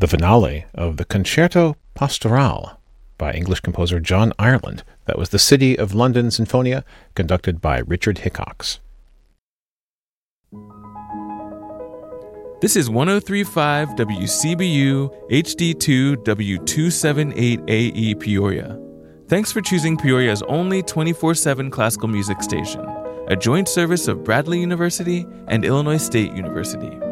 the finale of the Concerto Pastorale by English composer John Ireland. That was the City of London Sinfonia, conducted by Richard Hickox. This is 103.5 WCBU HD2 W278AE Peoria. Thanks for choosing Peoria's only 24/7 classical music station, a joint service of Bradley University and Illinois State University.